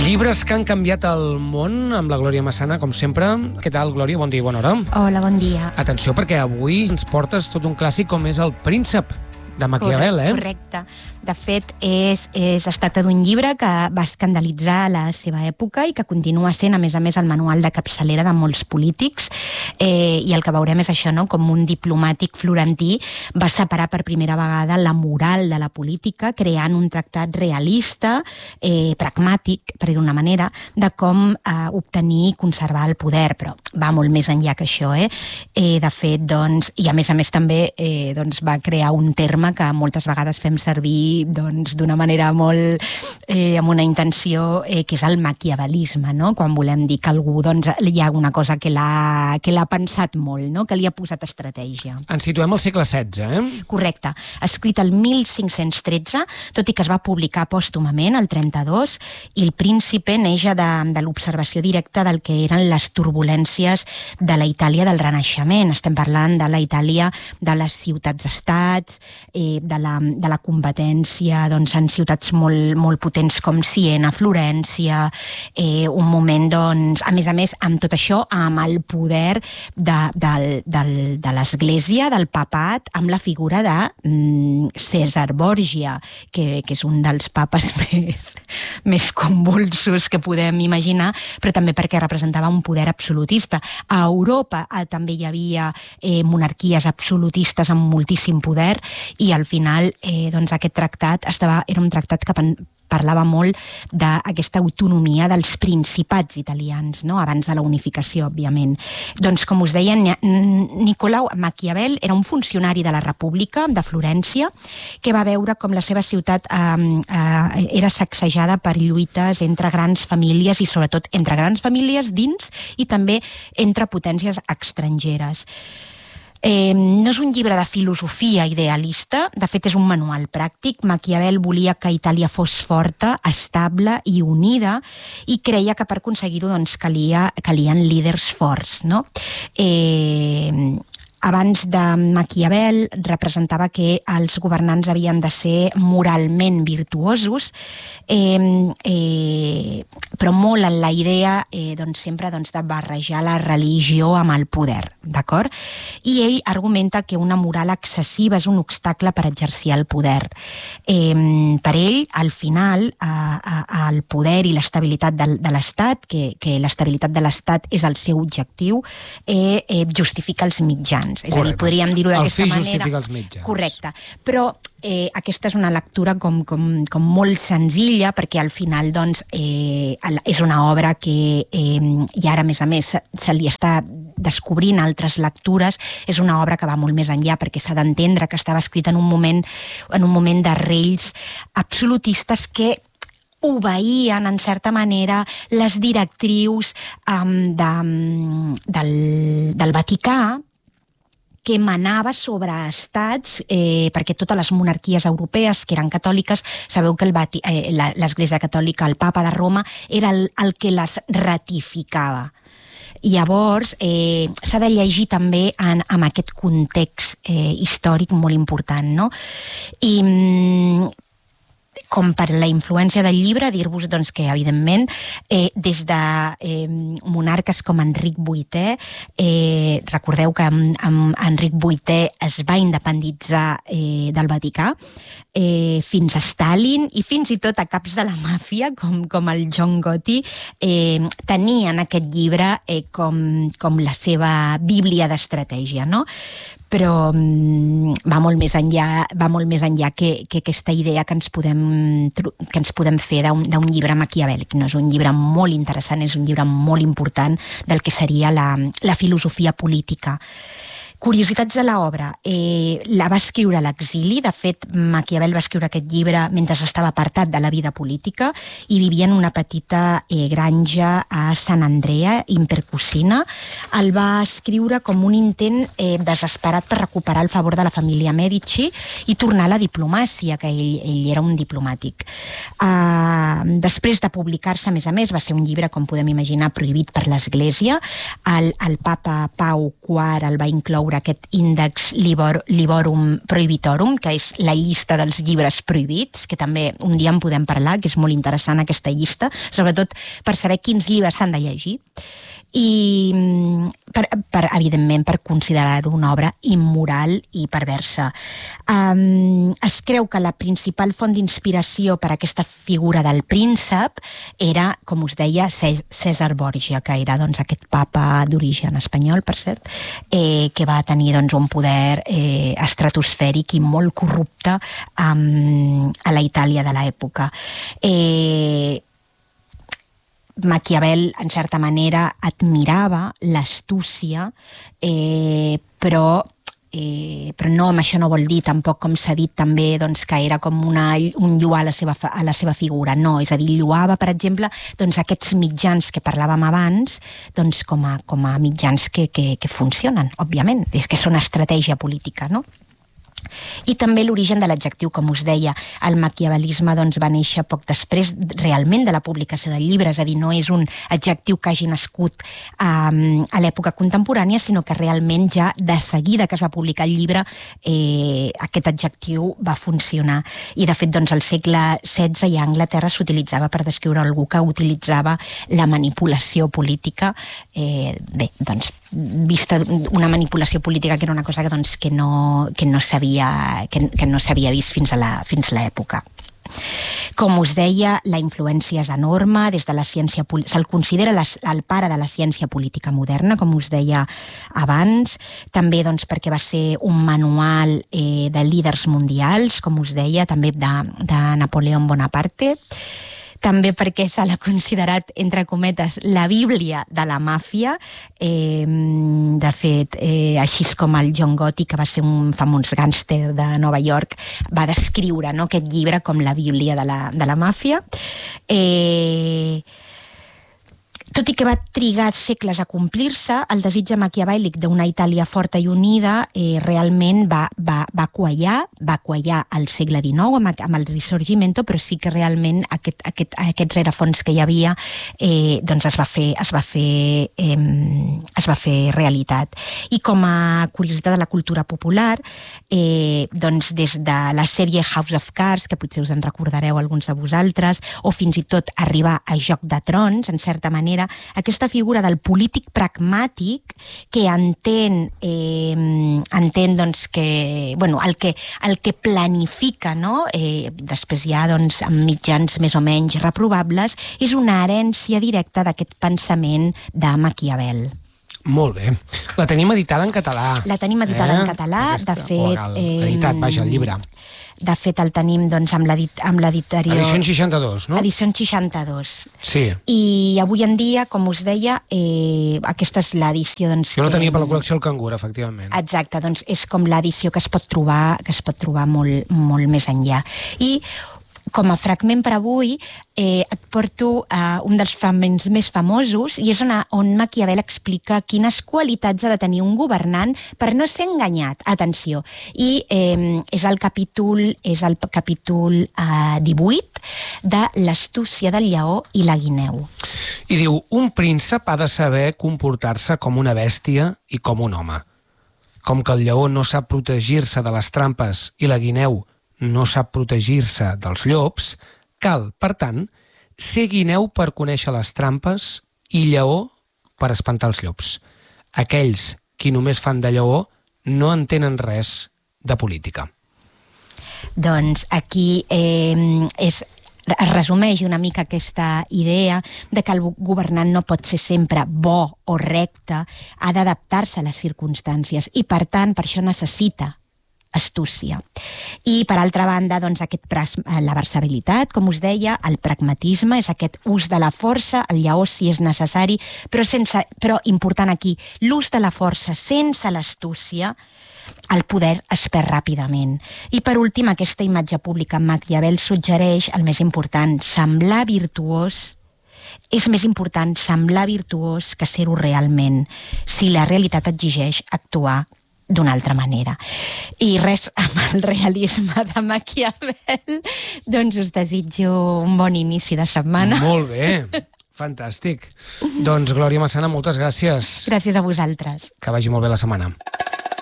Llibres que han canviat el món, amb la Glòria Massana, com sempre. Què tal, Glòria? Bon dia i bona hora. Hola, bon dia. Atenció, perquè avui ens portes tot un clàssic com és El príncep, de Maquiavel, Correcte. De fet, es tracta d'un llibre que va escandalitzar a la seva època i que continua sent, a més, el manual de capçalera de molts polítics. I el que veurem és això, no? Com un diplomàtic florentí va separar per primera vegada la moral de la política, creant un tractat realista, pragmàtic, per dir d'una manera, de com obtenir i conservar el poder, però va molt més enllà que això. De fet, doncs, i a més també va crear un terme que moltes vegades fem servir d'una manera molt amb una intenció, que és el maquiavelisme, no? Quan volem dir que algú hi ha una cosa que l'ha pensat molt, no? Que li ha posat estratègia. Ens situem al segle XVI, Correcte. Escrit el 1513, tot i que es va publicar pòstumament, el 32, i El príncipe neix de l'observació directa del que eren les turbulències de la Itàlia del Renaixement. Estem parlant de la Itàlia de les ciutats-estats, de la competència en ciutats molt potents com Siena, Florència, un moment, a més, amb tot això, amb el poder de l'Església, del papat, amb la figura de César Borgia, que és un dels papes més convulsos que podem imaginar, però també perquè representava un poder absolutista. A Europa també hi havia monarquies absolutistes amb moltíssim poder, i al final aquest tractat era un tractat que parlava molt d'aquesta autonomia dels principats italians, no? Abans de la unificació, òbviament. Doncs, com us deia, Nicolau Maquiavel era un funcionari de la República de Florència que va veure com la seva ciutat era sacsejada per lluites entre grans famílies i sobretot entre grans famílies dins i també entre potències estrangeres. No és un llibre de filosofia idealista, de fet és un manual pràctic. Maquiavel volia que Itàlia fos forta, estable i unida, i creia que per aconseguir-ho calien líders forts, no? Abans de Maquiavel representava que els governants havien de ser moralment virtuosos, però molt en la idea sempre de barrejar la religió amb el poder, d'acord? I ell argumenta que una moral excessiva és un obstacle per exercir el poder. Per ell, al final, el poder i l'estabilitat de l'Estat, que l'estabilitat de l'Estat és el seu objectiu, justifica els mitjans. És a dir, podríem dir-ho d'aquesta manera. El fi justifica els mitjans. Correcte. Però aquesta és una lectura com molt senzilla, perquè al final és una obra que, i ara a més, se li està descobrint altres lectures, és una obra que va molt més enllà, perquè s'ha d'entendre que estava escrita en un moment de reis absolutistes que obeïen, en certa manera, les directrius del Vaticà, que manava sobre estats, perquè totes les monarquies europees que eren catòliques, sabeu que l'Església Catòlica, el Papa de Roma, era el que les ratificava. Llavors, s'ha de llegir també en aquest context històric molt important, no? I com per la influència del llibre, dir-vos que, evidentment, des de monarques com Enric VIII, recordeu que Enric VIII es va independitzar del Vaticà, fins a Stalin i fins i tot a caps de la màfia, com el John Gotti, tenien aquest llibre com la seva bíblia d'estratègia, no? Però va molt més enllà que aquesta idea que ens podem fer d'un llibre maquiavèlic. No és un llibre molt interessant, és un llibre molt important del que seria la filosofia política. Curiositats de l'obra. La va escriure a l'exili. De fet, Maquiavel va escriure aquest llibre mentre estava apartat de la vida política i vivia en una petita granja a Sant Andrea, Impercusina. El va escriure com un intent desesperat per recuperar el favor de la família Medici i tornar a la diplomàcia, que ell era un diplomàtic. Després de publicar-se, a més, va ser un llibre, com podem imaginar, prohibit per l'Església. El papa Pau IV el va incloure aquest Índex Liborum Prohibitorum, que és la llista dels llibres prohibits, que també un dia en podem parlar, que és molt interessant aquesta llista, sobretot per saber quins llibres s'han de llegir. I evidentment per considerar-ho una obra immoral i perversa. Es creu que la principal font d'inspiració per a aquesta figura del príncep era, com us deia, César Borgia, que era aquest papa d'origen espanyol, per cert, que va tenir un poder estratosfèric i molt corrupte a la Itàlia de l'època. Maquiavel, en certa manera, admirava l'astúcia, però no, amb això no vol dir tampoc, com s'ha dit també, que era com un lloar a la seva figura. No, és a dir, lloava, per exemple, aquests mitjans que parlàvem abans, com a mitjans que funcionen, òbviament. És que són estratègia política, no? I també l'origen de l'adjectiu, com us deia. El maquiavelisme va néixer poc després realment de la publicació del llibre, és a dir, no és un adjectiu que hagi nascut a l'època contemporània, sinó que realment ja de seguida que es va publicar el llibre aquest adjectiu va funcionar. I de fet, al segle XVI ja a Anglaterra s'utilitzava per descriure algú que utilitzava la manipulació política, vista una manipulació política que era una cosa que no s'havia vist fins a l'època. Com us deia, la influència és enorme, des de la ciència se'l considera el pare de la ciència política moderna, com us deia abans, també perquè va ser un manual de líders mundials, com us deia, també de Napoleón Bonaparte, també perquè se l'ha considerat, entre cometes, la bíblia de la màfia. De fet, així com el John Gotti, que va ser un famós gàngster de Nova York, va descriure aquest llibre com la bíblia de la màfia. Tot i que va trigar segles a complir-se, el desig maquiavèl·lic d'una Itàlia forta i unida realment va quallar al segle XIX amb el Risorgimento, però sí que realment aquest rerefons que hi havia es va fer realitat. I com a curiositat de la cultura popular, des de la sèrie House of Cards, que potser us en recordareu alguns de vosaltres, o fins i tot arribar a Joc de Trons, en certa manera, aquesta figura del polític pragmàtic que entén que, el que planifica, no? Després ja amb mitjans més o menys reprovables, és una herència directa d'aquest pensament de Maquiavel. Molt bé. La tenim editada en català. La tenim editada en català, de fet... editat, vaja, el llibre. De fet, el tenim amb l'editorial... Edició 62, no? Edició 62. Sí. I avui en dia, com us deia, aquesta és l'edició... Jo la tenia per la col·lecció El Cangur, efectivament. Exacte, és com l'edició que es pot trobar molt més enllà. I com a fragment per avui et porto un dels fragments més famosos, i és on Maquiavel explica quines qualitats ha de tenir un governant per no ser enganyat. Atenció. I és el capítol 18 de l'astúcia del lleó i la guineu. I diu, un príncep ha de saber comportar-se com una bèstia i com un home. Com que el lleó no sap protegir-se de les trampes i la guineu no sap protegir-se dels llops, cal, per tant, ser guineu per conèixer les trampes i lleó per espantar els llops. Aquells qui només fan de lleó no entenen res de política. Doncs aquí es resumeix una mica aquesta idea de que el governant no pot ser sempre bo o recte, ha d'adaptar-se a les circumstàncies i, per tant, per això necessita astúcia. I, per altra banda, la versatilitat, com us deia, el pragmatisme, és aquest ús de la força, el lleó si és necessari, però important aquí, l'ús de la força sense l'astúcia, el poder es perd ràpidament. I, per últim, aquesta imatge pública en Maquiavel suggereix el més important, semblar virtuós. És més important semblar virtuós que ser-ho realment, si la realitat exigeix actuar d'una altra manera. I res, amb el realisme de Maquiavel, doncs us desitjo un bon inici de setmana. Molt bé, fantàstic. Doncs, Glòria Massana, moltes gràcies. Gràcies a vosaltres. Que vagi molt bé la setmana.